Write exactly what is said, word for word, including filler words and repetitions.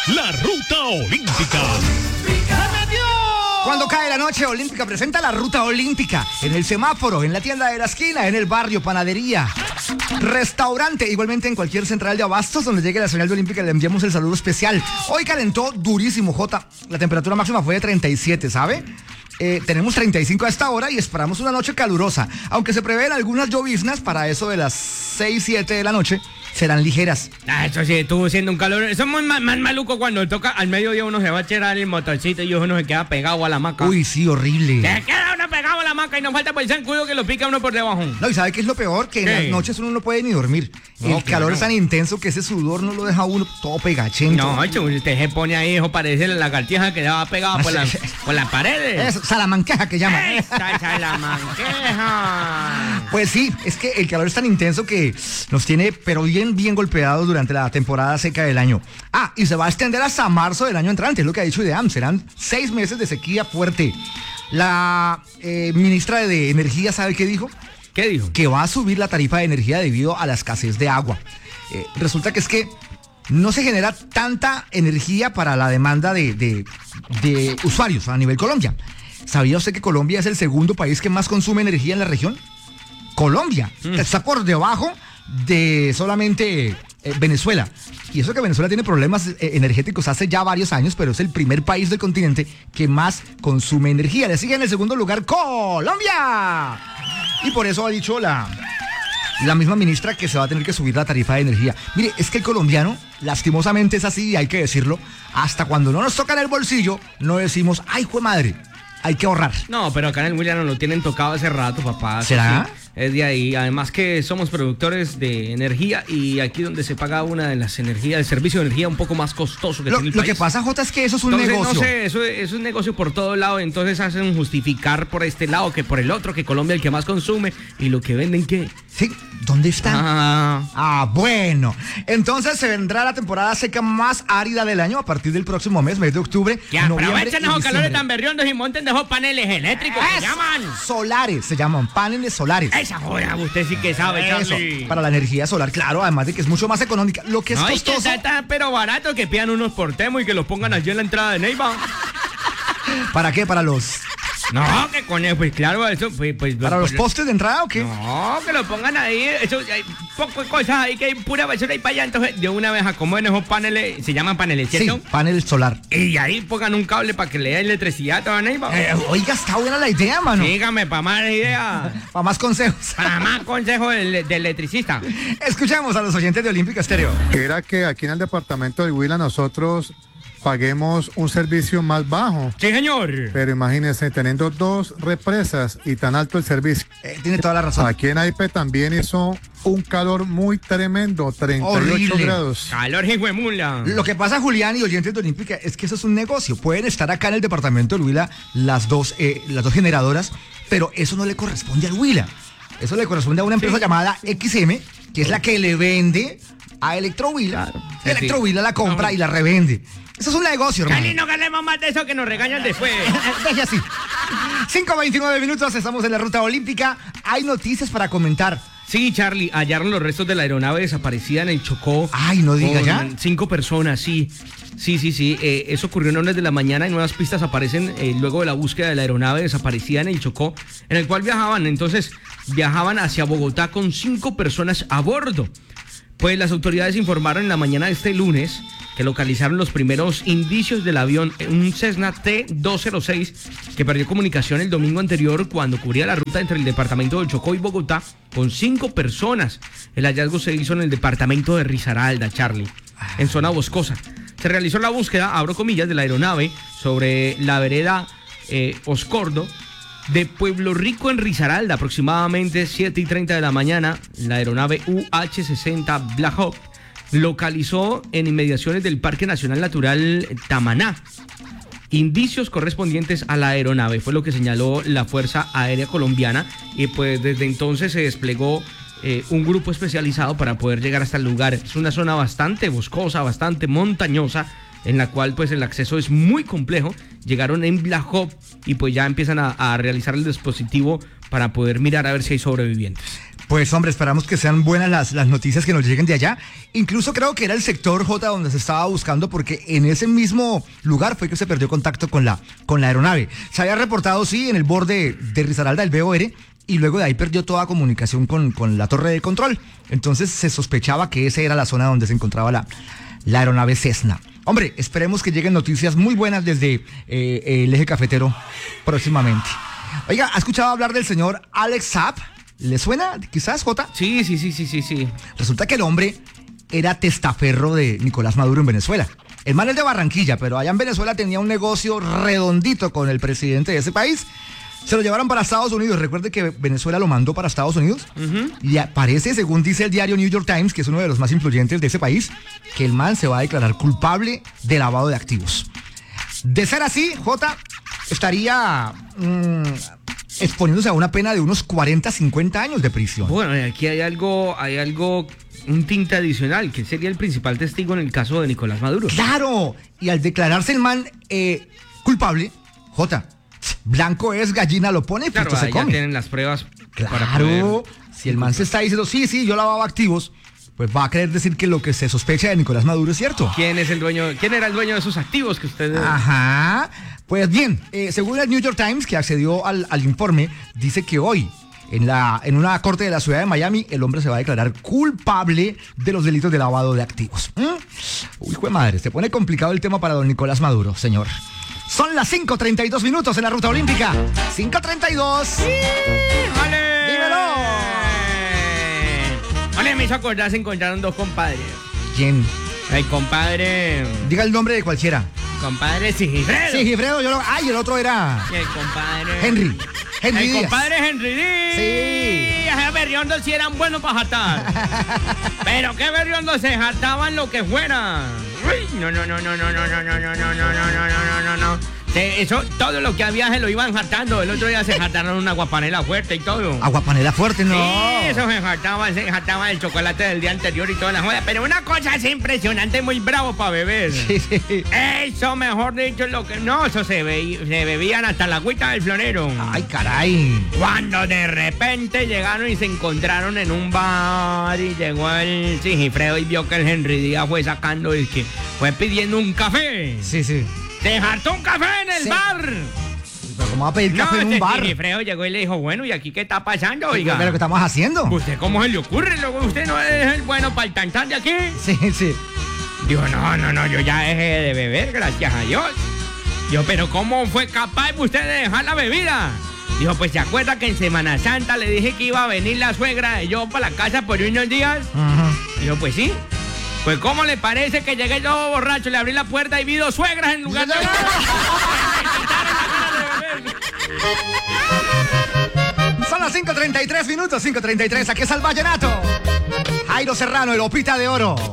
la Ruta Olímpica. Cuando cae la noche, Olímpica presenta la Ruta Olímpica. En el semáforo, en la tienda de la esquina, en el barrio, panadería, restaurante, igualmente en cualquier central de abastos donde llegue la señal de Olímpica, le enviamos el saludo especial. Hoy calentó durísimo, Jota. La temperatura máxima fue de treinta y siete, ¿sabe? Eh, tenemos treinta y cinco a esta hora y esperamos una noche calurosa. Aunque se prevén algunas lloviznas para eso de las seis, siete de la noche. Serán ligeras. Ah, eso sí, estuvo siendo un calor. Eso es muy más, más maluco cuando toca al mediodía uno se va a echar el motorcito y uno se queda pegado a la hamaca. Uy, sí, horrible. Se queda uno pegado a la hamaca y no falta por el zancudo que lo pica uno por debajo. No, ¿y sabe qué es lo peor? Que en ¿Qué? las noches uno no puede ni dormir. No, el calor claro. es tan intenso que ese sudor no lo deja a uno todo pegachento. No, usted se pone ahí, eso parece la lagartija que va pegada por, la, por las paredes. Es salamanqueja que llaman. Esa es salamanqueja. Pues sí, es que el calor es tan intenso que nos tiene, pero bien, bien golpeados durante la temporada seca del año. Ah, y se va a extender hasta marzo del año entrante, es lo que ha dicho IDEAM. Serán seis meses de sequía fuerte. La eh, ministra de Energía, ¿sabe qué dijo? ¿Qué dijo? Que va a subir la tarifa de energía debido a la escasez de agua. Eh, resulta que es que no se genera tanta energía para la demanda de, de, de usuarios a nivel Colombia. ¿Sabía usted que Colombia es el segundo país que más consume energía en la región? Colombia. Mm. Está por debajo de solamente eh, Venezuela. Y eso que Venezuela tiene problemas eh, energéticos hace ya varios años, pero es el primer país del continente que más consume energía. Le sigue en el segundo lugar Colombia. Y por eso ha dicho la, la misma ministra que se va a tener que subir la tarifa de energía. Mire, es que el colombiano, lastimosamente es así, y hay que decirlo, hasta cuando no nos toca en el bolsillo, no decimos, ay, jue madre, hay que ahorrar. No, pero acá en el William nos lo tienen tocado hace rato, papá. ¿Será? Sí, es de ahí. Además que somos productores de energía y aquí donde se paga una de las energías, el servicio de energía un poco más costoso que Lo, tiene el lo país. que pasa, Jota, es que eso es un Entonces, negocio. No sé, eso, eso es un negocio por todo lado, entonces hacen justificar por este lado que por el otro, que Colombia es el que más consume y lo que venden, ¿qué? Sí, ¿dónde está? Ah, Ah, bueno. Entonces se vendrá la temporada seca más árida del año a partir del próximo mes, mes de octubre. ya, noviembre aprovechen y esos calores diciembre. tan berriondos y monten de esos paneles eléctricos que Es llaman. Solares, se llaman paneles solares. Esa joda, usted sí que sabe, Eso, Charlie. para la energía solar, claro, además de que es mucho más económica. Lo que es No, y que costoso. está, está pero barato que pidan unos por Temo y que los pongan allí en la entrada de Neiva. ¿Para qué? ¿Para los No, que con eso, pues claro, eso, pues... pues para los pues, postes de entrada o qué? No, que lo pongan ahí, eso, hay poco de cosas ahí que hay pura basura y para allá, entonces de una vez acomoden esos paneles, se llaman paneles, Sí, ¿cierto? panel solar. Y ahí pongan un cable para que le dé electricidad a toda Neiva. Eh, oiga, está buena la idea, mano. Dígame, para más idea, Para más consejos. para más consejo del, del electricista. Escuchemos a los oyentes de Olímpica Estéreo. Era que aquí en el departamento del Huila nosotros paguemos un servicio más bajo. Sí, señor. Pero imagínense, teniendo dos represas y tan alto el servicio. Eh, tiene toda la razón. Aquí en Aipe también hizo un calor muy tremendo, treinta y ocho Horrible. grados. Calor, hijo de mula. Lo que pasa, Julián y oyentes de Olímpica, es que eso es un negocio. Pueden estar acá en el departamento del Huila las dos, eh, las dos generadoras, pero eso no le corresponde al Huila. Eso le corresponde a una empresa Sí. llamada X M, que es la que le vende a Electrohuila. Claro. Electrohuila Sí. la compra No. y la revende. Eso es un negocio, hermano. Cali, no ganemos más de eso que nos regañan después. Deje así. cinco veintinueve minutos, estamos en la ruta olímpica. Hay noticias para comentar. Sí, Charlie, hallaron los restos de la aeronave desaparecida en el Chocó. Ay, no diga con ya. Cinco personas, sí. Sí, sí, sí. Eh, eso ocurrió en horas de la mañana y nuevas pistas aparecen eh, luego de la búsqueda de la aeronave desaparecida en el Chocó, en el cual viajaban. Entonces, viajaban hacia Bogotá con cinco personas a bordo. Pues las autoridades informaron en la mañana de este lunes que localizaron los primeros indicios del avión, un Cessna T doscientos seis, que perdió comunicación el domingo anterior cuando cubría la ruta entre el departamento de Chocó y Bogotá con cinco personas. El hallazgo se hizo en el departamento de Risaralda, Charlie, en zona boscosa. Se realizó la búsqueda, abro comillas, de la aeronave sobre la vereda eh, Oscordo de Pueblo Rico en Risaralda, aproximadamente siete y treinta de la mañana. La aeronave U H sesenta Black Hawk localizó en inmediaciones del Parque Nacional Natural Tamaná indicios correspondientes a la aeronave, fue lo que señaló la Fuerza Aérea Colombiana, y pues desde entonces se desplegó eh, un grupo especializado para poder llegar hasta el lugar. Es una zona bastante boscosa, bastante montañosa, en la cual pues el acceso es muy complejo. Llegaron en Black Hawk y pues ya empiezan a, a realizar el dispositivo para poder mirar a ver si hay sobrevivientes. Pues hombre, esperamos que sean buenas las, las noticias que nos lleguen de allá. Incluso creo que era el sector J donde se estaba buscando, porque en ese mismo lugar fue que se perdió contacto con la, con la aeronave. Se había reportado, sí, en el borde de Risaralda, el B O R, y luego de ahí perdió toda comunicación con, con la torre de control. Entonces se sospechaba que esa era la zona donde se encontraba la, la aeronave Cessna. Hombre, esperemos que lleguen noticias muy buenas desde eh, el eje cafetero próximamente. Oiga, ¿ha escuchado hablar del señor Alex Saab? ¿Le suena quizás, Jota? Sí, sí, sí, sí, sí, sí. Resulta que el hombre era testaferro de Nicolás Maduro en Venezuela. El man es de Barranquilla, pero allá en Venezuela tenía un negocio redondito con el presidente de ese país. Se lo llevaron para Estados Unidos. Recuerde que Venezuela lo mandó para Estados Unidos. Uh-huh. Y parece, según dice el diario New York Times, que es uno de los más influyentes de ese país, que el man se va a declarar culpable de lavado de activos. De ser así, Jota estaría mmm, exponiéndose a una pena de unos cuarenta, cincuenta años de prisión. Bueno, aquí hay algo, hay algo, un tinte adicional, que sería el principal testigo en el caso de Nicolás Maduro. ¡Claro! Y al declararse el man eh, culpable, Jota, blanco es, gallina lo pone, claro, frito se come. Ya tienen las pruebas. Claro, para poder... si el man se está diciendo, sí, sí, yo lavaba activos, pues va a querer decir que lo que se sospecha de Nicolás Maduro es cierto. ¿Quién es el dueño? ¿Quién era el dueño de esos activos que usted... Ajá. Pues bien, eh, según el New York Times, que accedió al, al informe, dice que hoy, en, la, en una corte de la ciudad de Miami, el hombre se va a declarar culpable de los delitos de lavado de activos. ¿Mm? Uy, hijo de madre, se pone complicado el tema para don Nicolás Maduro, señor. Son las cinco treinta y dos minutos en la ruta olímpica. cinco treinta y dos. ¡Sí! ¡Vale! ¡Dímelo! Vale, me hizo acordar, se encontraron dos compadres. ¿Quién? El compadre... Diga el nombre de cualquiera. Compadre Sigifredo. Sigifredo, yo lo... Ay, el otro era... Y el compadre... Henry. Henry El Díaz. compadre Henry Díaz. Sí. Esos berriondos sí eran buenos para jatar. Pero qué berriondos se jataban lo que fuera. Uy, no, no, no, no, no, no, no, no, no, no, no, no, no, no, no. Eso, todo lo que había se lo iban jatando. El otro día se jataron una guapanela fuerte y todo. Aguapanela fuerte, no. Sí, eso se jataban, se jataban el chocolate del día anterior y toda la joda. Pero una cosa es impresionante, muy bravo para beber. Sí, sí. Eso, mejor dicho, lo que... No, eso se, be... se bebían hasta la agüita del florero. Ay, caray. Cuando de repente llegaron y se encontraron en un bar y llegó el Sigifredo y vio que el Henry Díaz fue sacando y que fue pidiendo un café. Sí, sí. ¡Se hartó un café en el Sí. bar! Pero ¿cómo va a pedir café no, en un ese bar? Sigifredo llegó y le dijo, bueno, ¿y aquí qué está pasando, oiga? ¿Qué es lo que estamos haciendo? ¿Usted cómo se le ocurre? Luego, ¿usted no es el bueno para el tantán de aquí? Sí, sí. Dijo, no, no, no, yo ya dejé de beber, gracias a Dios. Dijo, pero ¿cómo fue capaz usted de dejar la bebida? Dijo, pues ¿se acuerda que en Semana Santa le dije que iba a venir la suegra de yo para la casa por unos días? Uh-huh. Dijo, pues sí. Pues ¿cómo le parece que llegué yo borracho, le abrí la puerta y vi dos suegras en lugar de... Son las cinco treinta y tres minutos, cinco treinta y tres, aquí es el vallenato. Jairo Serrano, el Opita de Oro.